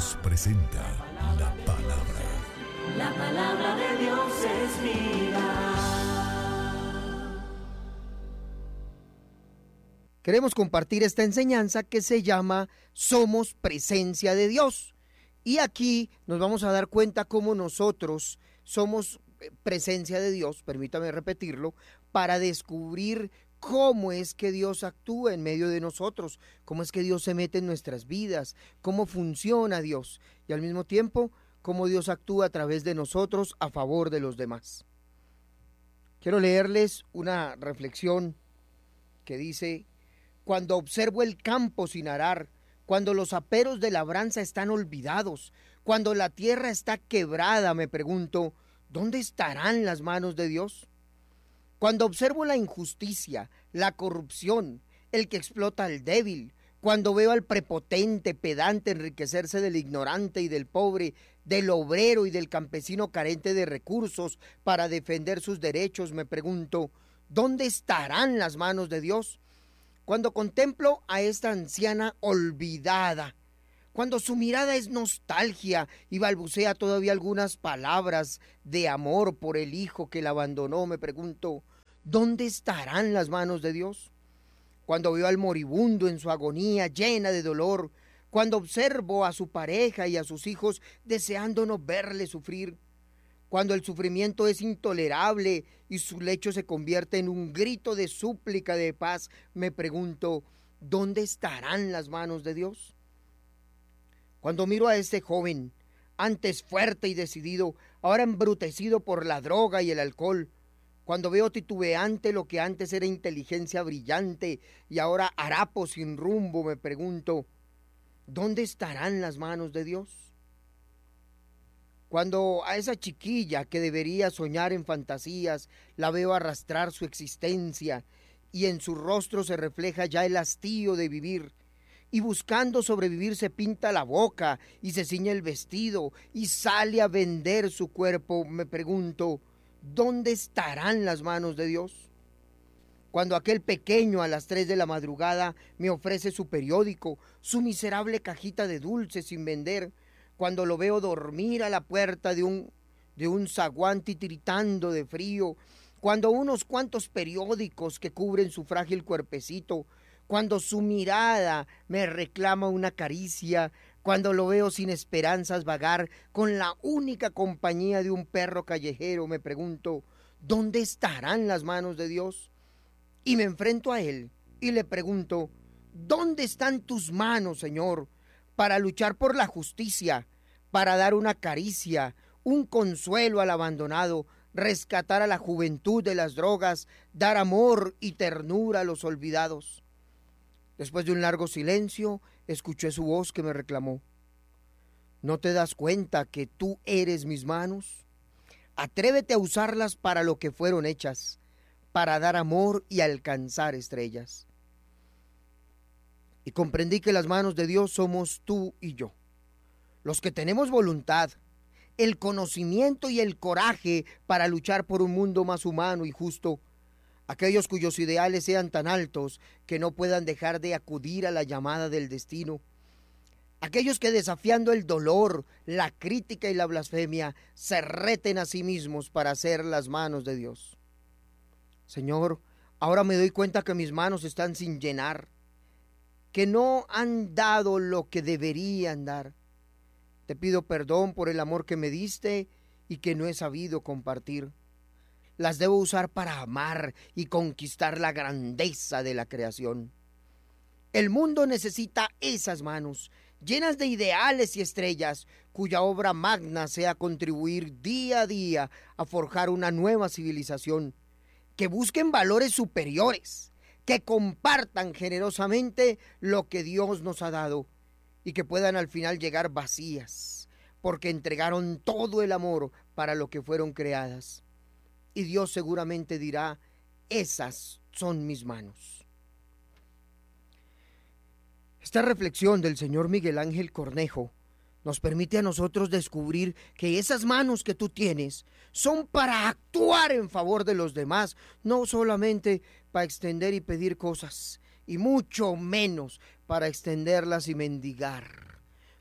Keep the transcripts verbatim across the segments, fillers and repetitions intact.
Jesús presenta la palabra. La palabra de Dios es vida. Queremos compartir esta enseñanza que se llama Somos presencia de Dios. Y aquí nos vamos a dar cuenta cómo nosotros somos presencia de Dios, permítame repetirlo, para descubrir cómo es que Dios actúa en medio de nosotros, cómo es que Dios se mete en nuestras vidas, cómo funciona Dios y al mismo tiempo cómo Dios actúa a través de nosotros a favor de los demás. Quiero leerles una reflexión que dice: cuando observo el campo sin arar, cuando los aperos de labranza están olvidados, cuando la tierra está quebrada, me pregunto, ¿dónde estarán las manos de Dios? Cuando observo la injusticia, la corrupción, el que explota al débil, cuando veo al prepotente, pedante enriquecerse del ignorante y del pobre, del obrero y del campesino carente de recursos para defender sus derechos, me pregunto, ¿dónde estarán las manos de Dios? Cuando contemplo a esta anciana olvidada, cuando su mirada es nostalgia y balbucea todavía algunas palabras de amor por el hijo que la abandonó, me pregunto, ¿dónde estarán las manos de Dios? Cuando veo al moribundo en su agonía llena de dolor, cuando observo a su pareja y a sus hijos deseando no verle sufrir, cuando el sufrimiento es intolerable y su lecho se convierte en un grito de súplica de paz, me pregunto, ¿dónde estarán las manos de Dios? Cuando miro a este joven, antes fuerte y decidido, ahora embrutecido por la droga y el alcohol, cuando veo titubeante lo que antes era inteligencia brillante y ahora harapo sin rumbo, me pregunto, ¿dónde estarán las manos de Dios? Cuando a esa chiquilla que debería soñar en fantasías, la veo arrastrar su existencia y en su rostro se refleja ya el hastío de vivir, y buscando sobrevivir se pinta la boca y se ciñe el vestido y sale a vender su cuerpo, me pregunto, ¿dónde estarán las manos de Dios? Cuando aquel pequeño a las tres de la madrugada me ofrece su periódico, su miserable cajita de dulces sin vender, cuando lo veo dormir a la puerta de un, de un zaguán titiritando de frío, cuando unos cuantos periódicos que cubren su frágil cuerpecito, cuando su mirada me reclama una caricia, cuando lo veo sin esperanzas vagar con la única compañía de un perro callejero, me pregunto, ¿dónde estarán las manos de Dios? Y me enfrento a él y le pregunto, ¿dónde están tus manos, Señor, para luchar por la justicia, para dar una caricia, un consuelo al abandonado, rescatar a la juventud de las drogas, dar amor y ternura a los olvidados? Después de un largo silencio, escuché su voz que me reclamó, ¿no te das cuenta que tú eres mis manos? Atrévete a usarlas para lo que fueron hechas, para dar amor y alcanzar estrellas. Y comprendí que las manos de Dios somos tú y yo, los que tenemos voluntad, el conocimiento y el coraje para luchar por un mundo más humano y justo, aquellos cuyos ideales sean tan altos que no puedan dejar de acudir a la llamada del destino, aquellos que desafiando el dolor, la crítica y la blasfemia se reten a sí mismos para hacer las manos de Dios. Señor, ahora me doy cuenta que mis manos están sin llenar, que no han dado lo que deberían dar. Te pido perdón por el amor que me diste y que no he sabido compartir. Las debo usar para amar y conquistar la grandeza de la creación. El mundo necesita esas manos, llenas de ideales y estrellas, cuya obra magna sea contribuir día a día a forjar una nueva civilización, que busquen valores superiores, que compartan generosamente lo que Dios nos ha dado y que puedan al final llegar vacías, porque entregaron todo el amor para lo que fueron creadas. Y Dios seguramente dirá, esas son mis manos. Esta reflexión del señor Miguel Ángel Cornejo nos permite a nosotros descubrir que esas manos que tú tienes son para actuar en favor de los demás, no solamente para extender y pedir cosas, y mucho menos para extenderlas y mendigar.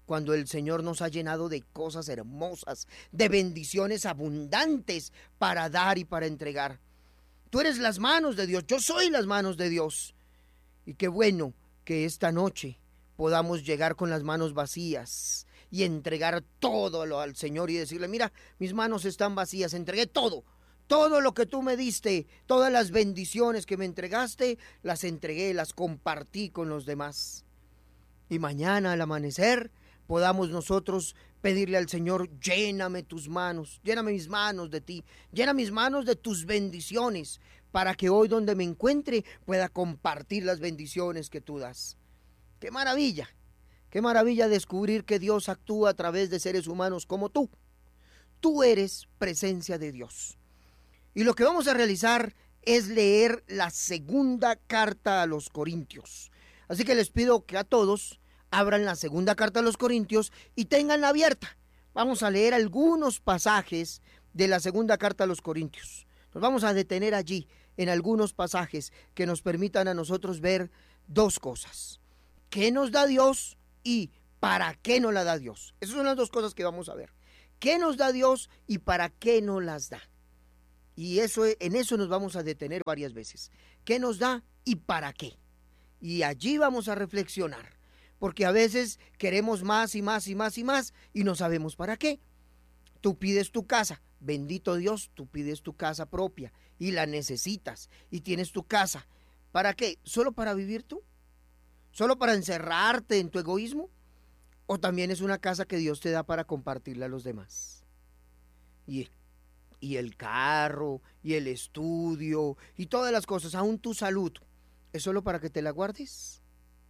cuando el Señor nos ha llenado de cosas hermosas, de bendiciones abundantes para dar y para entregar. Tú eres las manos de Dios, yo soy las manos de Dios. Y qué bueno que esta noche podamos llegar con las manos vacías y entregar todo lo al Señor y decirle, mira, mis manos están vacías, entregué todo, todo lo que tú me diste, todas las bendiciones que me entregaste, las entregué, las compartí con los demás. Y mañana al amanecer podamos nosotros pedirle al Señor, lléname tus manos, lléname mis manos de ti, llena mis manos de tus bendiciones, para que hoy donde me encuentre pueda compartir las bendiciones que tú das. ¡Qué maravilla! ¡Qué maravilla descubrir que Dios actúa a través de seres humanos como tú! Tú eres presencia de Dios. Y lo que vamos a realizar es leer la segunda carta a los Corintios. Así que les pido que a todos abran la segunda carta a los Corintios y tenganla abierta. Vamos a leer algunos pasajes de la segunda carta a los Corintios. Nos vamos a detener allí en algunos pasajes que nos permitan a nosotros ver dos cosas. ¿Qué nos da Dios y para qué nos la da Dios? Esas son las dos cosas que vamos a ver. ¿Qué nos da Dios y para qué nos las da? Y eso, en eso nos vamos a detener varias veces. ¿Qué nos da y para qué? Y allí vamos a reflexionar, porque a veces queremos más y más y más y más y no sabemos para qué. Tú pides tu casa, bendito Dios, tú pides tu casa propia y la necesitas y tienes tu casa. ¿Para qué? ¿Solo para vivir tú? ¿Solo para encerrarte en tu egoísmo? ¿O también es una casa que Dios te da para compartirla a los demás? Y, y el carro, y el estudio, y todas las cosas, aún tu salud, ¿es solo para que te la guardes?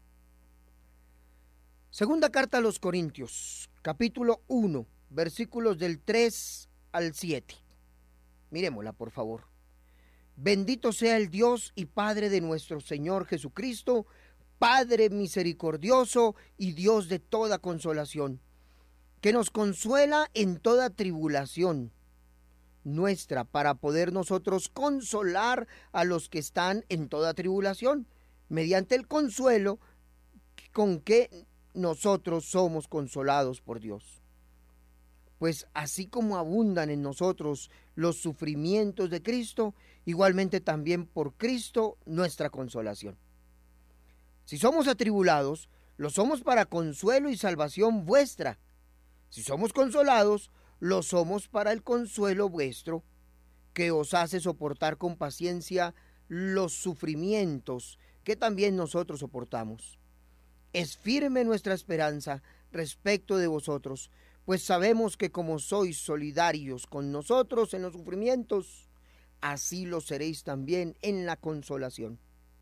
Segunda carta a los Corintios, capítulo uno, versículos del tres al siete. Miremosla, por favor. Bendito sea el Dios y Padre de nuestro Señor Jesucristo, Padre misericordioso y Dios de toda consolación, que nos consuela en toda tribulación nuestra, para poder nosotros consolar a los que están en toda tribulación, mediante el consuelo con que nosotros somos consolados por Dios. Pues así como abundan en nosotros los sufrimientos de Cristo, igualmente también por Cristo nuestra consolación. Si somos atribulados, lo somos para consuelo y salvación vuestra. Si somos consolados, lo somos para el consuelo vuestro, que os hace soportar con paciencia los sufrimientos que también nosotros soportamos. Es firme nuestra esperanza respecto de vosotros, pues sabemos que como sois solidarios con nosotros en los sufrimientos, así lo seréis también en la consolación.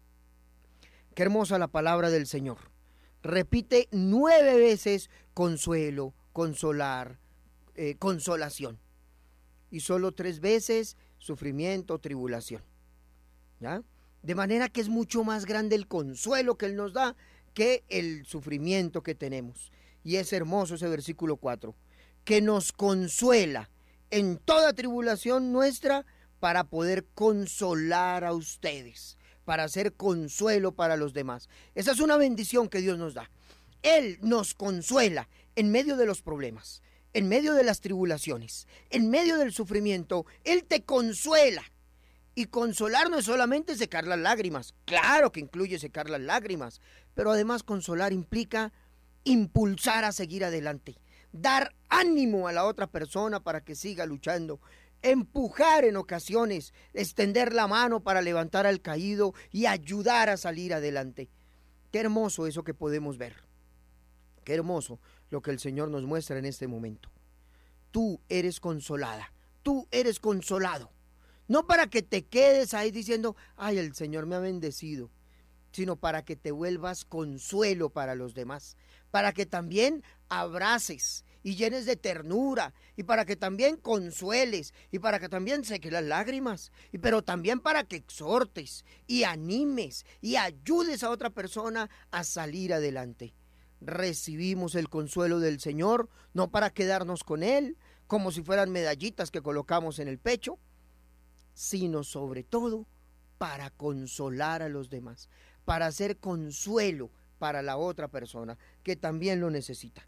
Qué hermosa la palabra del Señor. Repite nueve veces consuelo, consolar, eh, consolación. Y solo tres veces sufrimiento, tribulación. ¿Ya? De manera que es mucho más grande el consuelo que Él nos da que el sufrimiento que tenemos. Y es hermoso ese versículo cuatro, que nos consuela en toda tribulación nuestra para poder consolar a ustedes, para hacer consuelo para los demás. Esa es una bendición que Dios nos da. Él nos consuela en medio de los problemas, en medio de las tribulaciones, en medio del sufrimiento. Él te consuela. Y consolar no es solamente secar las lágrimas, claro que incluye secar las lágrimas, pero además consolar implica impulsar a seguir adelante, dar ánimo a la otra persona para que siga luchando, empujar en ocasiones, extender la mano para levantar al caído y ayudar a salir adelante. Qué hermoso eso que podemos ver. Qué hermoso lo que el Señor nos muestra en este momento. Tú eres consolada, tú eres consolado. No para que te quedes ahí diciendo, ay, el Señor me ha bendecido, sino para que te vuelvas consuelo para los demás, para que también abraces y llenes de ternura, y para que también consueles, y para que también seques las lágrimas, y pero también para que exhortes y animes y ayudes a otra persona a salir adelante. Recibimos el consuelo del Señor, no para quedarnos con Él, como si fueran medallitas que colocamos en el pecho, sino sobre todo para consolar a los demás, para hacer consuelo para la otra persona que también lo necesita.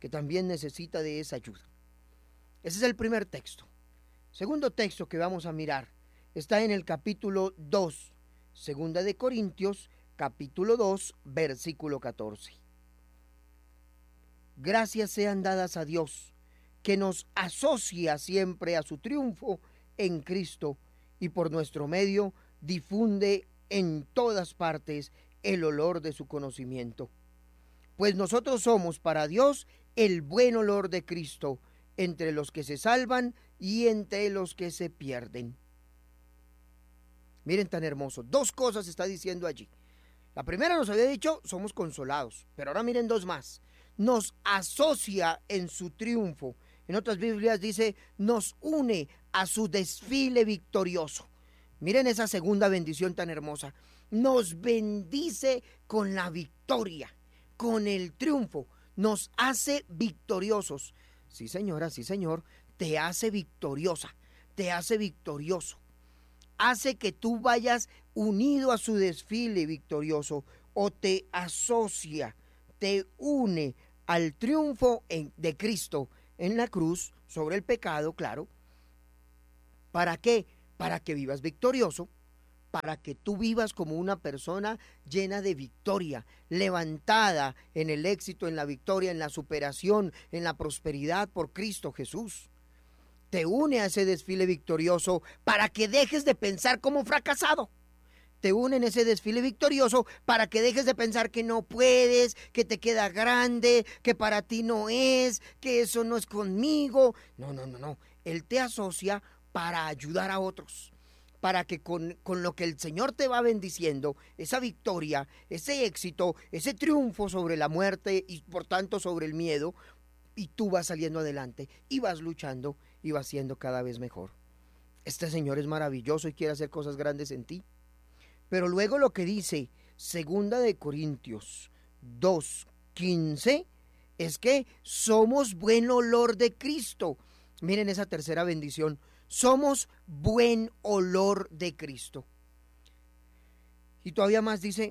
que también necesita de esa ayuda. Ese es el primer texto. Segundo texto que vamos a mirar está en el capítulo dos, segunda de Corintios, capítulo dos, versículo catorce. Gracias sean dadas a Dios, que nos asocia siempre a su triunfo en Cristo y por nuestro medio difunde en todas partes el olor de su conocimiento. Pues nosotros somos para Dios el buen olor de Cristo entre los que se salvan y entre los que se pierden. Miren tan hermoso, dos cosas está diciendo allí. La primera nos había dicho, somos consolados, pero ahora miren dos más. Nos asocia en su triunfo. En otras Biblias dice, nos une a su desfile victorioso. Miren esa segunda bendición tan hermosa. Nos bendice con la victoria, con el triunfo. Nos hace victoriosos. Sí, señora, sí, señor, te hace victoriosa, te hace victorioso. Hace que tú vayas unido a su desfile victorioso o te asocia, te une al triunfo en, de Cristo en la cruz sobre el pecado, claro. ¿Para qué? Para que vivas victorioso, para que tú vivas como una persona llena de victoria, levantada en el éxito, en la victoria, en la superación, en la prosperidad por Cristo Jesús. Te une a ese desfile victorioso para que dejes de pensar como fracasado. Te une en ese desfile victorioso para que dejes de pensar que no puedes, que te queda grande, que para ti no es, que eso no es conmigo. No, no, no, no. Él te asocia para ayudar a otros, para que con, con lo que el Señor te va bendiciendo, esa victoria, ese éxito, ese triunfo sobre la muerte y por tanto sobre el miedo, y tú vas saliendo adelante y vas luchando y vas siendo cada vez mejor. Este Señor es maravilloso y quiere hacer cosas grandes en ti. Pero luego lo que dice segunda de Corintios dos quince es que somos buen olor de Cristo. Miren esa tercera bendición. Somos buen olor de Cristo. Y todavía más dice,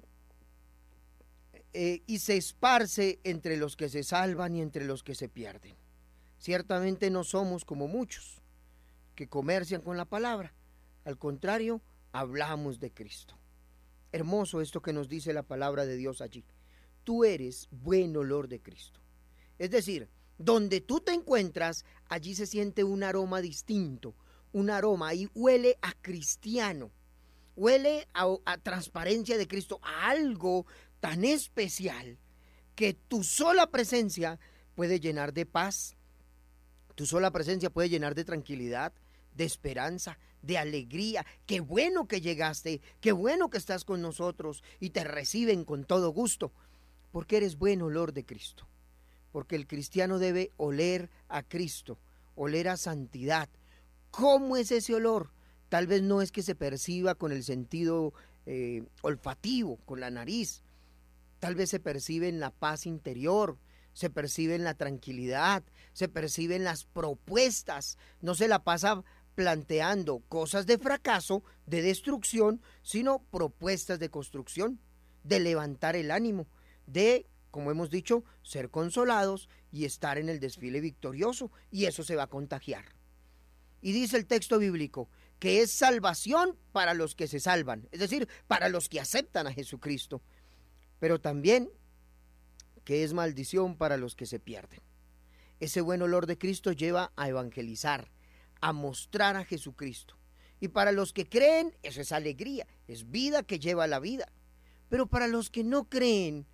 eh, y se esparce entre los que se salvan y entre los que se pierden. Ciertamente no somos como muchos que comercian con la palabra. Al contrario, hablamos de Cristo. Hermoso esto que nos dice la palabra de Dios allí. Tú eres buen olor de Cristo. Es decir, donde tú te encuentras, allí se siente un aroma distinto, un aroma, ahí huele a cristiano, huele a, a transparencia de Cristo, a algo tan especial que tu sola presencia puede llenar de paz, tu sola presencia puede llenar de tranquilidad, de esperanza, de alegría. Qué bueno que llegaste, qué bueno que estás con nosotros y te reciben con todo gusto, porque eres buen olor de Cristo. Porque el cristiano debe oler a Cristo, oler a santidad. ¿Cómo es ese olor? Tal vez no es que se perciba con el sentido eh, olfativo, con la nariz. Tal vez se percibe en la paz interior, se percibe en la tranquilidad, se percibe en las propuestas. No se la pasa planteando cosas de fracaso, de destrucción, sino propuestas de construcción, de levantar el ánimo, de, como hemos dicho, ser consolados y estar en el desfile victorioso, y eso se va a contagiar. Y dice el texto bíblico que es salvación para los que se salvan, es decir, para los que aceptan a Jesucristo, pero también que es maldición para los que se pierden. Ese buen olor de Cristo lleva a evangelizar, a mostrar a Jesucristo. Y para los que creen, eso es alegría, es vida que lleva la vida. Pero para los que no creen,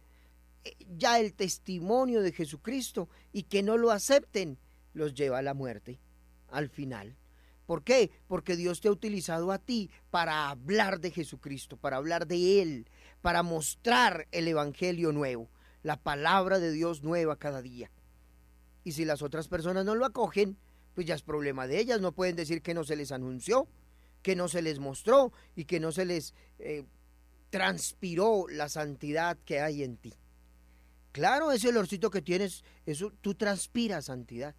ya el testimonio de Jesucristo y que no lo acepten, los lleva a la muerte, al final. ¿Por qué? Porque Dios te ha utilizado a ti para hablar de Jesucristo, para hablar de Él, para mostrar el evangelio nuevo, la palabra de Dios nueva cada día. Y si las otras personas no lo acogen, pues ya es problema de ellas. No pueden decir que no se les anunció, que no se les mostró y que no se les eh, transpiró la santidad que hay en ti. Claro, ese olorcito que tienes, eso tú transpiras santidad.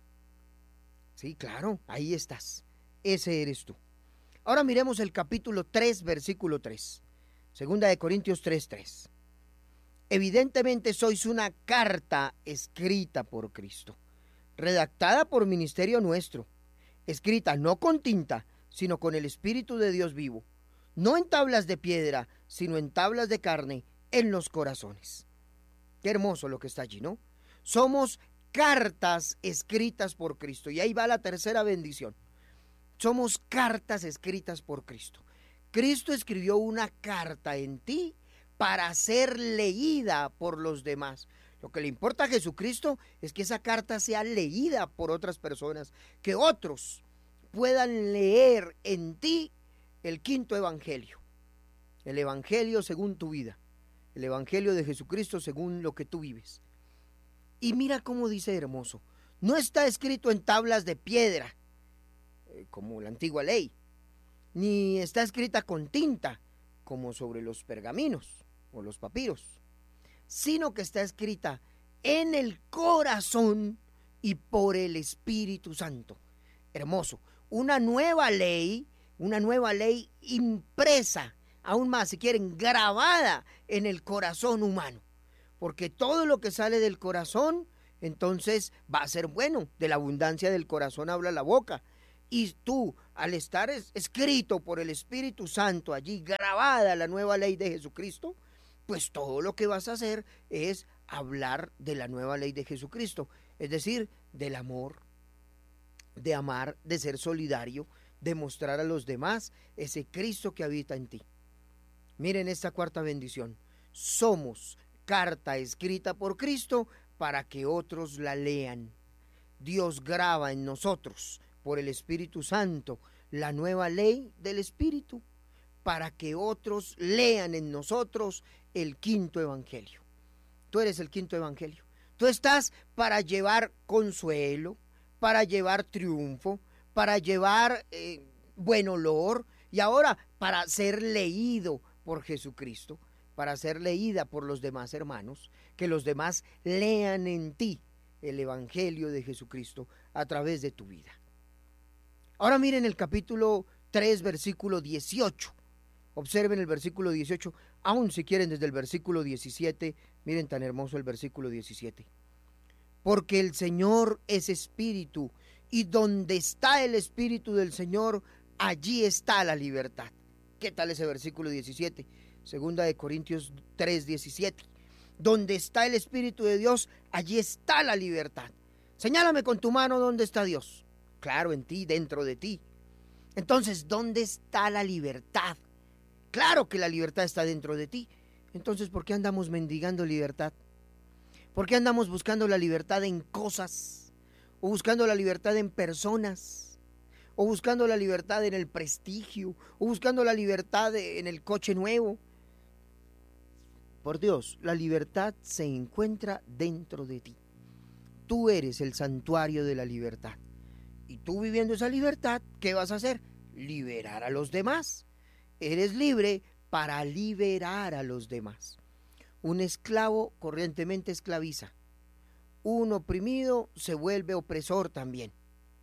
Sí, claro, ahí estás. Ese eres tú. Ahora miremos el capítulo tres, versículo tres. Segunda de Corintios tres, tres. Evidentemente sois una carta escrita por Cristo, redactada por ministerio nuestro, escrita no con tinta, sino con el Espíritu de Dios vivo, no en tablas de piedra, sino en tablas de carne, en los corazones. Qué hermoso lo que está allí, ¿no? Somos cartas escritas por Cristo. Y ahí va la tercera bendición. Somos cartas escritas por Cristo. Cristo escribió una carta en ti para ser leída por los demás. Lo que le importa a Jesucristo es que esa carta sea leída por otras personas, que otros puedan leer en ti el quinto evangelio, el evangelio según tu vida, el evangelio de Jesucristo según lo que tú vives. Y mira cómo dice hermoso, no está escrito en tablas de piedra, eh, como la antigua ley, ni está escrita con tinta, como sobre los pergaminos o los papiros, sino que está escrita en el corazón y por el Espíritu Santo. Hermoso, una nueva ley, una nueva ley impresa, aún más si quieren, grabada en el corazón humano, porque todo lo que sale del corazón, entonces va a ser bueno. De la abundancia del corazón habla la boca. Y tú, al estar es, escrito por el Espíritu Santo allí, grabada la nueva ley de Jesucristo, pues todo lo que vas a hacer es hablar de la nueva ley de Jesucristo, es decir, del amor, de amar, de ser solidario, de mostrar a los demás ese Cristo que habita en ti. Miren esta cuarta bendición. Somos carta escrita por Cristo para que otros la lean. Dios graba en nosotros, por el Espíritu Santo, la nueva ley del Espíritu, para que otros lean en nosotros el quinto evangelio. Tú eres el quinto evangelio. Tú estás para llevar consuelo, para llevar triunfo, para llevar eh, buen olor, y ahora para ser leído por Jesucristo, para ser leída por los demás hermanos, que los demás lean en ti el evangelio de Jesucristo a través de tu vida. Ahora miren el capítulo tres, versículo dieciocho. Observen el versículo dieciocho, aun si quieren desde el versículo diecisiete, miren tan hermoso el versículo diecisiete. Porque el Señor es espíritu, y donde está el espíritu del Señor, allí está la libertad. ¿Qué tal ese versículo diecisiete? Segunda de Corintios tres, diecisiete. Donde está el Espíritu de Dios, allí está la libertad. Señálame con tu mano dónde está Dios. Claro, en ti, dentro de ti. Entonces, ¿dónde está la libertad? Claro que la libertad está dentro de ti. Entonces, ¿por qué andamos mendigando libertad? ¿Por qué andamos buscando la libertad en cosas? ¿O buscando la libertad en personas? ¿O buscando la libertad en el prestigio? ¿O buscando la libertad en el coche nuevo? Por Dios, la libertad se encuentra dentro de ti. Tú eres el santuario de la libertad. Y tú viviendo esa libertad, ¿qué vas a hacer? Liberar a los demás. Eres libre para liberar a los demás. Un esclavo corrientemente esclaviza. Un oprimido se vuelve opresor también.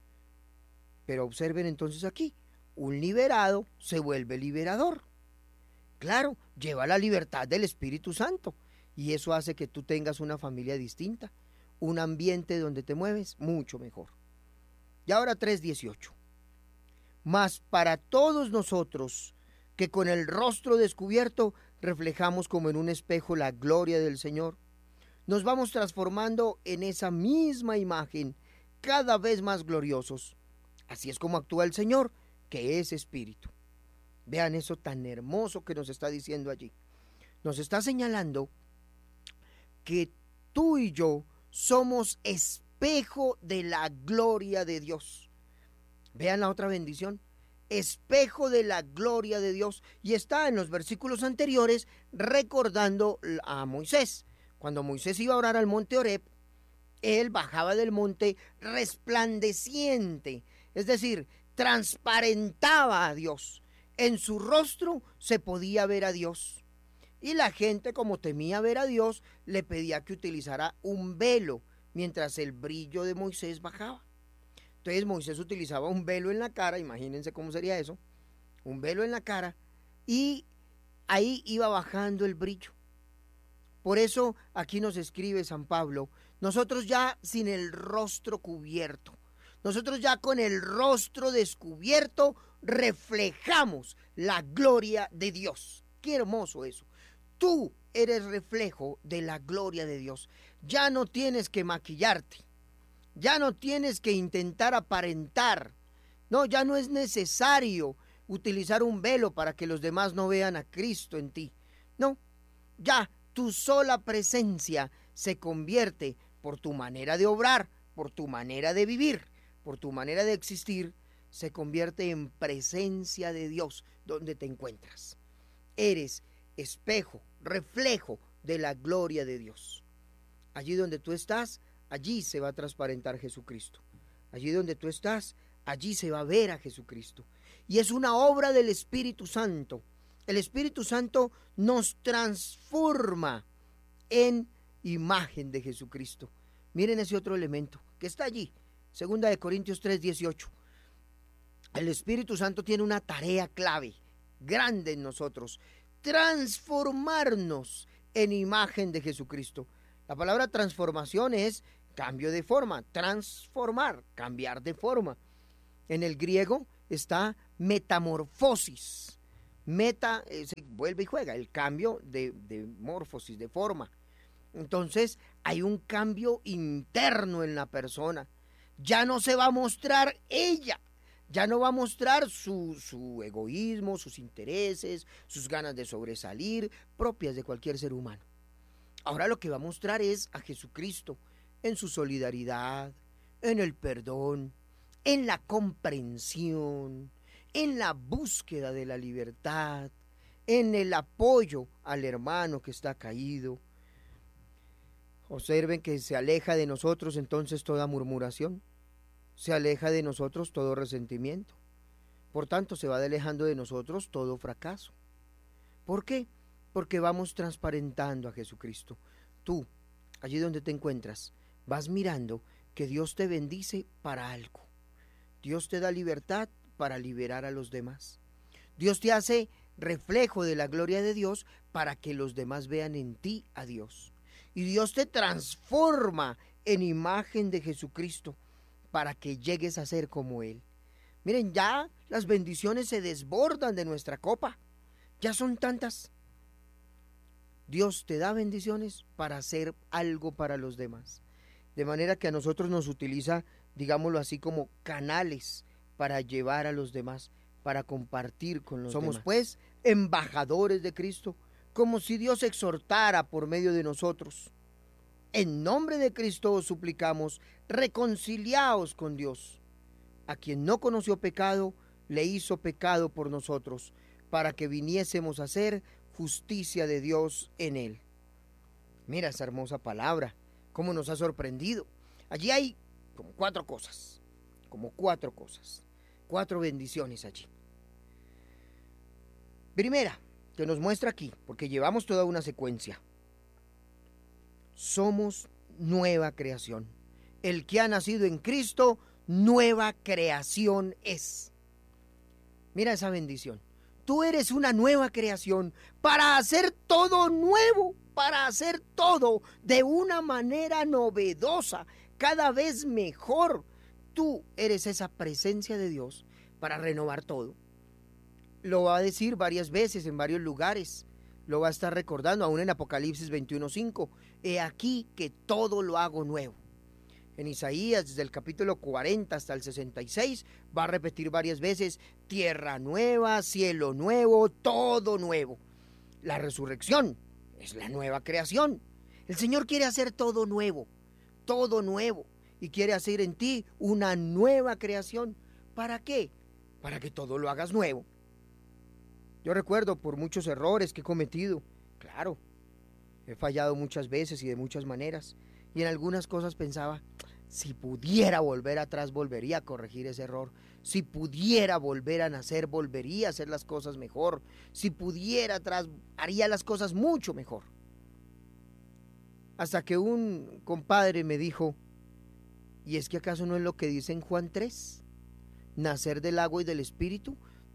Pero observen entonces aquí, un liberado se vuelve liberador. Claro, lleva la libertad del Espíritu Santo, y eso hace que tú tengas una familia distinta, un ambiente donde te mueves mucho mejor. Y ahora tres dieciocho. Mas para todos nosotros, que con el rostro descubierto reflejamos como en un espejo la gloria del Señor, nos vamos transformando en esa misma imagen, cada vez más gloriosos. Así es como actúa el Señor, que es Espíritu. Vean eso tan hermoso que nos está diciendo allí. Nos está señalando que tú y yo somos espejo de la gloria de Dios. Vean la otra bendición. Espejo de la gloria de Dios. Y está en los versículos anteriores recordando a Moisés. Cuando Moisés iba a orar al monte Horeb, él bajaba del monte resplandeciente. Es decir, transparentaba a Dios. En su rostro se podía ver a Dios. Y la gente, como temía ver a Dios, le pedía que utilizara un velo mientras el brillo de Moisés bajaba. Entonces Moisés utilizaba un velo en la cara, imagínense cómo sería eso, un velo en la cara, y ahí iba bajando el brillo. Por eso aquí nos escribe San Pablo, nosotros ya sin el rostro cubierto, nosotros ya con el rostro descubierto reflejamos la gloria de Dios. Qué hermoso eso. Tú eres reflejo de la gloria de Dios. Ya no tienes que maquillarte, ya no tienes que intentar aparentar. No, ya no es necesario utilizar un velo para que los demás no vean a Cristo en ti. No, ya tu sola presencia se convierte por tu manera de obrar, por tu manera de vivir, por tu manera de existir, se convierte en presencia de Dios donde te encuentras. Eres espejo, reflejo de la gloria de Dios. Allí donde tú estás, allí se va a transparentar Jesucristo. Allí donde tú estás, allí se va a ver a Jesucristo. Y es una obra del Espíritu Santo. El Espíritu Santo nos transforma en imagen de Jesucristo. Miren ese otro elemento que está allí. Segunda de Corintios tres, dieciocho. El Espíritu Santo tiene una tarea clave, grande en nosotros. Transformarnos en imagen de Jesucristo. La palabra transformación es cambio de forma. Transformar, cambiar de forma. En el griego está metamorfosis. Meta, eh, se vuelve y juega, el cambio de, de morfosis, de forma. Entonces hay un cambio interno en la persona. Ya no se va a mostrar ella, ya no va a mostrar su, su egoísmo, sus intereses, sus ganas de sobresalir, propias de cualquier ser humano. Ahora lo que va a mostrar es a Jesucristo en su solidaridad, en el perdón, en la comprensión, en la búsqueda de la libertad, en el apoyo al hermano que está caído. Observen que se aleja de nosotros entonces toda murmuración, se aleja de nosotros todo resentimiento, por tanto se va alejando de nosotros todo fracaso. ¿Por qué? Porque vamos transparentando a Jesucristo. Tú, allí donde te encuentras, vas mirando que Dios te bendice para algo. Dios te da libertad para liberar a los demás. Dios te hace reflejo de la gloria de Dios para que los demás vean en ti a Dios. Y Dios te transforma en imagen de Jesucristo para que llegues a ser como Él. Miren, ya las bendiciones se desbordan de nuestra copa. Ya son tantas. Dios te da bendiciones para hacer algo para los demás. De manera que a nosotros nos utiliza, digámoslo así, como canales para llevar a los demás, para compartir con los demás. Somos pues embajadores de Cristo, como si Dios exhortara por medio de nosotros. En nombre de Cristo os suplicamos, reconciliaos con Dios. A quien no conoció pecado, le hizo pecado por nosotros, para que viniésemos a ser justicia de Dios en él. Mira esa hermosa palabra, cómo nos ha sorprendido. Allí hay como cuatro cosas, como cuatro cosas, cuatro bendiciones allí. Primera, que nos muestra aquí, porque llevamos toda una secuencia. Somos nueva creación. El que ha nacido en Cristo, nueva creación es. Mira esa bendición. Tú eres una nueva creación para hacer todo nuevo, para hacer todo de una manera novedosa, cada vez mejor. Tú eres esa presencia de Dios para renovar todo. Lo va a decir varias veces en varios lugares. Lo va a estar recordando aún en Apocalipsis veintiuno cinco. He aquí que todo lo hago nuevo. En Isaías, desde el capítulo cuarenta hasta el sesenta y seis, va a repetir varias veces, tierra nueva, cielo nuevo, todo nuevo. La resurrección es la nueva creación. El Señor quiere hacer todo nuevo, todo nuevo, y quiere hacer en ti una nueva creación. ¿Para qué? Para que todo lo hagas nuevo. Yo recuerdo por muchos errores que he cometido, claro, he fallado muchas veces y de muchas maneras, y en algunas cosas pensaba, si pudiera volver atrás, volvería a corregir ese error. Si pudiera volver a nacer, volvería a hacer las cosas mejor. Si pudiera atrás, haría las cosas mucho mejor. Hasta que un compadre me dijo, ¿y es que acaso no es lo que dice en Juan tres? Nacer del agua y del espíritu.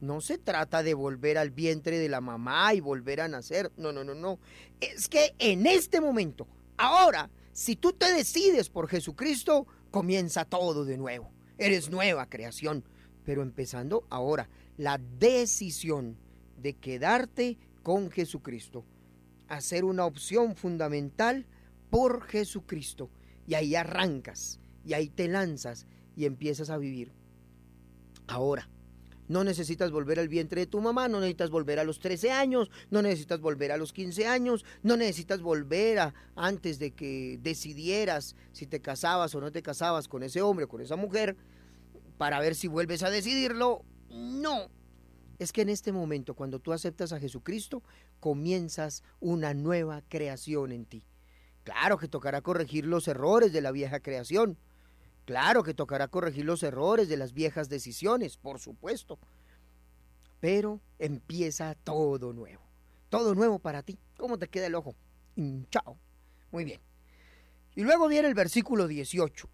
No se trata de volver al vientre de la mamá y volver a nacer. No, no, no, no. Es que en este momento, ahora, si tú te decides por Jesucristo, comienza todo de nuevo. Eres nueva creación. Pero empezando ahora, la decisión de quedarte con Jesucristo. Hacer una opción fundamental por Jesucristo. Y ahí arrancas, y ahí te lanzas y empiezas a vivir. Ahora, no necesitas volver al vientre de tu mamá, no necesitas volver a los trece años, no necesitas volver a los quince años, no necesitas volver a antes de que decidieras si te casabas o no te casabas con ese hombre o con esa mujer para ver si vuelves a decidirlo. No, es que en este momento, cuando tú aceptas a Jesucristo, comienzas una nueva creación en ti. Claro que tocará corregir los errores de la vieja creación. Claro que tocará corregir los errores de las viejas decisiones, por supuesto. Pero empieza todo nuevo. Todo nuevo para ti. ¿Cómo te queda el ojo? Chao. Muy bien. Y luego viene el versículo dieciocho.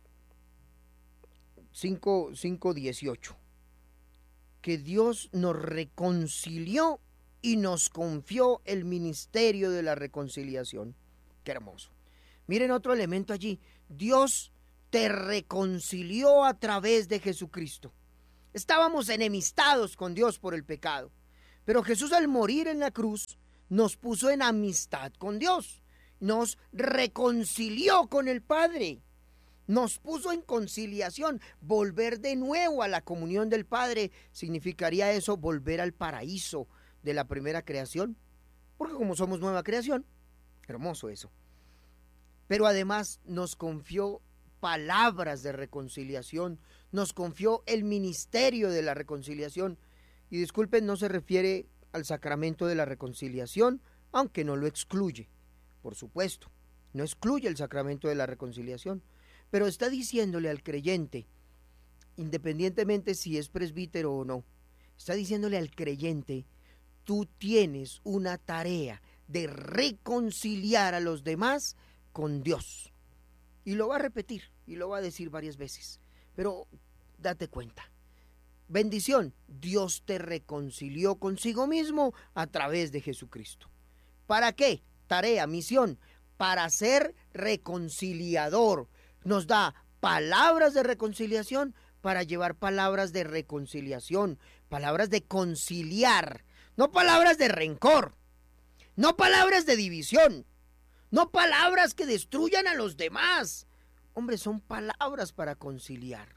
cinco, cinco, dieciocho. Que Dios nos reconcilió y nos confió el ministerio de la reconciliación. Qué hermoso. Miren otro elemento allí. Dios te reconcilió a través de Jesucristo. Estábamos enemistados con Dios por el pecado, pero Jesús, al morir en la cruz, nos puso en amistad con Dios, nos reconcilió con el Padre, nos puso en conciliación. Volver de nuevo a la comunión del Padre, ¿significaría eso volver al paraíso de la primera creación? Porque como somos nueva creación, hermoso eso. Pero además nos confió palabras de reconciliación, nos confió el ministerio de la reconciliación. Y disculpen, no se refiere al sacramento de la reconciliación, aunque no lo excluye, por supuesto, no excluye el sacramento de la reconciliación, pero está diciéndole al creyente, independientemente si es presbítero o no, está diciéndole al creyente: tú tienes una tarea de reconciliar a los demás con Dios. Y lo va a repetir y lo va a decir varias veces, pero date cuenta. Bendición, Dios te reconcilió consigo mismo a través de Jesucristo. ¿Para qué? Tarea, misión, para ser reconciliador. Nos da palabras de reconciliación para llevar palabras de reconciliación, palabras de conciliar, no palabras de rencor, no palabras de división, no palabras que destruyan a los demás. Hombre, son palabras para conciliar.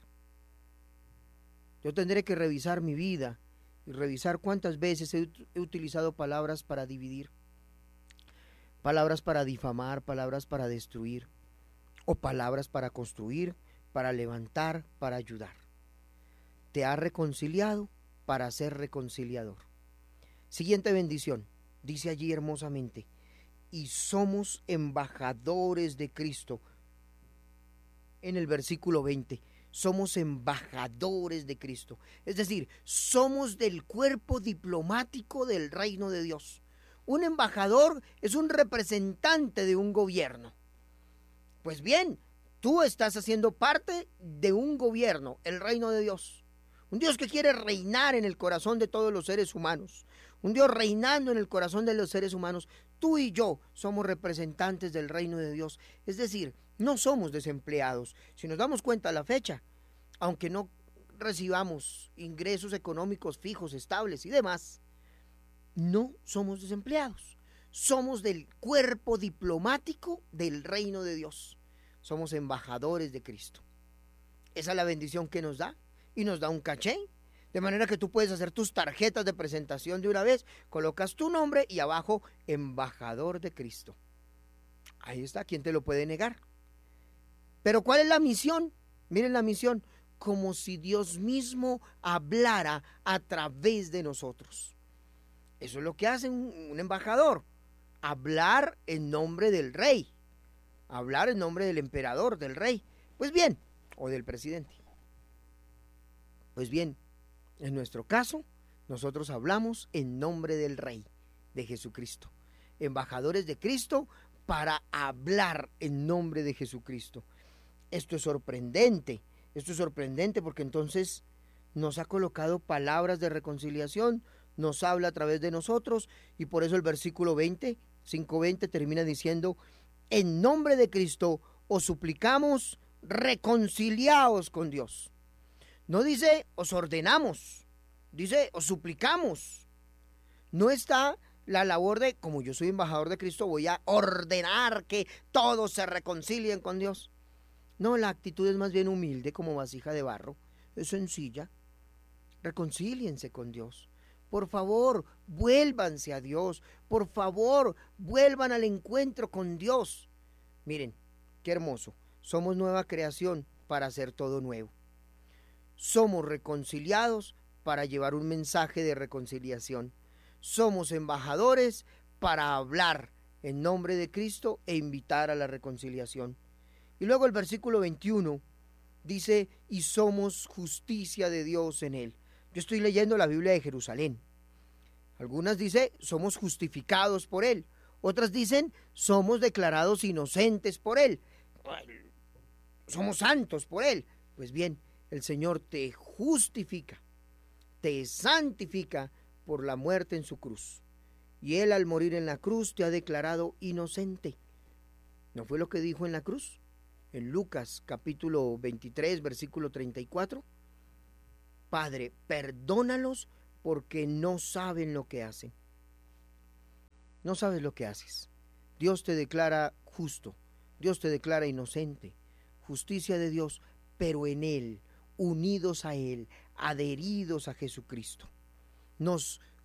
Yo tendré que revisar mi vida y revisar cuántas veces he, he utilizado palabras para dividir, palabras para difamar, palabras para destruir, o palabras para construir, para levantar, para ayudar. Te ha reconciliado para ser reconciliador. Siguiente bendición, dice allí hermosamente: y somos embajadores de Cristo. En el versículo veinte, somos embajadores de Cristo. Es decir, somos del cuerpo diplomático del reino de Dios. Un embajador es un representante de un gobierno. Pues bien, tú estás haciendo parte de un gobierno, el reino de Dios. Un Dios que quiere reinar en el corazón de todos los seres humanos. Un Dios reinando en el corazón de los seres humanos. Tú y yo somos representantes del reino de Dios. Es decir, no somos desempleados. Si nos damos cuenta a la fecha, aunque no recibamos ingresos económicos fijos, estables y demás, no somos desempleados. Somos del cuerpo diplomático del reino de Dios. Somos embajadores de Cristo. Esa es la bendición que nos da, y nos da un caché, de manera que tú puedes hacer tus tarjetas de presentación de una vez, colocas tu nombre y abajo, embajador de Cristo. Ahí está, ¿quién te lo puede negar? Pero ¿cuál es la misión? Miren la misión: como si Dios mismo hablara a través de nosotros. Eso es lo que hace un, un embajador: hablar en nombre del rey, hablar en nombre del emperador, del rey, pues bien, o del presidente. Pues bien, en nuestro caso, nosotros hablamos en nombre del Rey, de Jesucristo. Embajadores de Cristo para hablar en nombre de Jesucristo. Esto es sorprendente, esto es sorprendente porque entonces nos ha colocado palabras de reconciliación, nos habla a través de nosotros, y por eso el versículo veinte, cinco veinte termina diciendo: en nombre de Cristo os suplicamos, reconciliaos con Dios. No dice os ordenamos, dice os suplicamos. No está la labor de, como yo soy embajador de Cristo, voy a ordenar que todos se reconcilien con Dios. No, la actitud es más bien humilde, como vasija de barro, es sencilla. Reconcíliense con Dios. Por favor, vuélvanse a Dios. Por favor, vuelvan al encuentro con Dios. Miren, qué hermoso. Somos nueva creación para hacer todo nuevo. Somos reconciliados para llevar un mensaje de reconciliación. Somos embajadores para hablar en nombre de Cristo e invitar a la reconciliación. Y luego el versículo veintiuno dice: y somos justicia de Dios en él. Yo estoy leyendo la Biblia de Jerusalén. Algunas dicen somos justificados por él. Otras dicen somos declarados inocentes por él. Somos santos por él. Pues bien, el Señor te justifica, te santifica por la muerte en su cruz. Y él, al morir en la cruz, te ha declarado inocente. ¿No fue lo que dijo en la cruz? En Lucas capítulo veintitrés, versículo treinta y cuatro. Padre, perdónalos porque no saben lo que hacen. No sabes lo que haces. Dios te declara justo, Dios te declara inocente. Justicia de Dios, pero en él, unidos a él, adheridos a Jesucristo. Nos